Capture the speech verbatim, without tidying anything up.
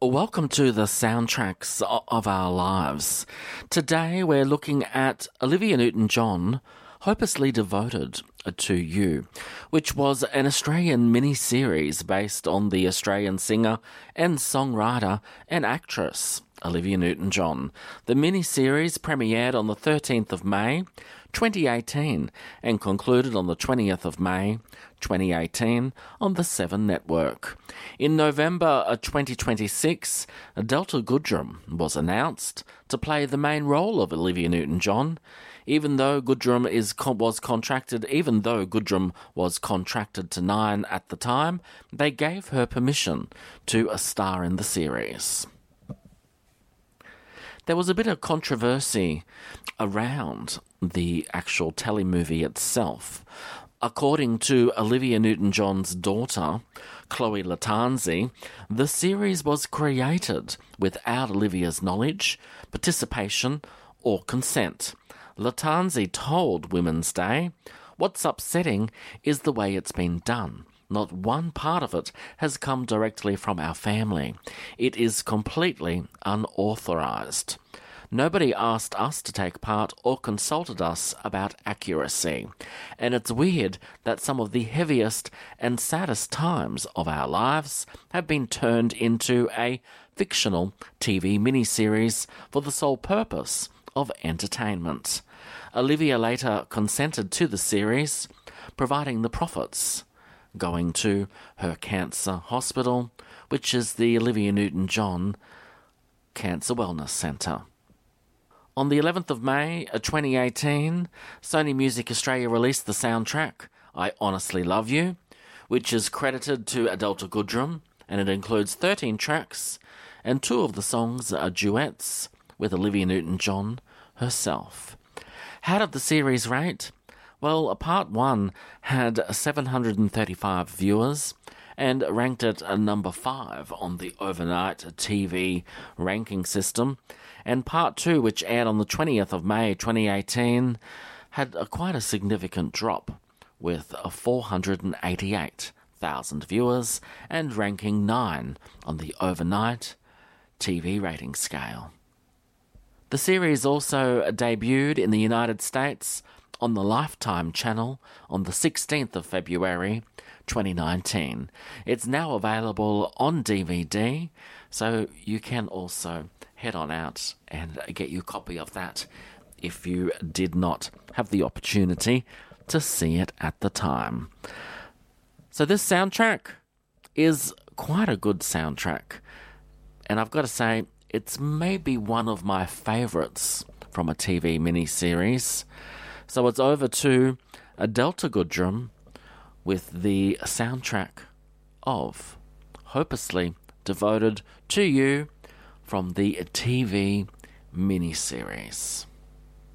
Welcome to the soundtracks o- of our lives. Today we're looking at Olivia Newton-John, Hopelessly Devoted to You, which was an Australian mini-series based on the Australian singer and songwriter and actress Olivia Newton-John. The mini-series premiered on the thirteenth of May twenty eighteen and concluded on the twentieth of May twenty eighteen on the Seven Network. In November twenty twenty-six, Delta Goodrem was announced to play the main role of Olivia Newton-John. Even though Goodrem is was contracted, even though Goodrem was contracted to Nine at the time, they gave her permission to a star in the series. There was a bit of controversy around the actual telemovie itself. According to Olivia Newton-John's daughter, Chloe Lattanzi, the series was created without Olivia's knowledge, participation, or consent. Lattanzi told Women's Day, "What's upsetting is the way it's been done. Not one part of it has come directly from our family. It is completely unauthorized. Nobody asked us to take part or consulted us about accuracy. And it's weird that some of the heaviest and saddest times of our lives have been turned into a fictional T V miniseries for the sole purpose of entertainment." Olivia later consented to the series, providing the profits going to her cancer hospital, which is the Olivia Newton-John Cancer Wellness Centre. On the eleventh of May twenty eighteen, Sony Music Australia released the soundtrack, I Honestly Love You, which is credited to Delta Goodrem, and it includes thirteen tracks, and two of the songs are duets with Olivia Newton-John herself. How did the series rate? Well, part one had seven hundred thirty-five viewers and ranked at number five on the overnight T V ranking system. And part two, which aired on the twentieth of May twenty eighteen, had a quite a significant drop with four hundred eighty-eight thousand viewers and ranking nine on the overnight T V rating scale. The series also debuted in the United States on the Lifetime channel on the sixteenth of February twenty nineteen. It's now available on D V D, so you can also head on out and get your copy of that if you did not have the opportunity to see it at the time. So this soundtrack is quite a good soundtrack, and I've got to say, it's maybe one of my favourites from a T V miniseries. So it's over to a Delta Goodrem with the soundtrack of Hopelessly Devoted to You from the T V miniseries.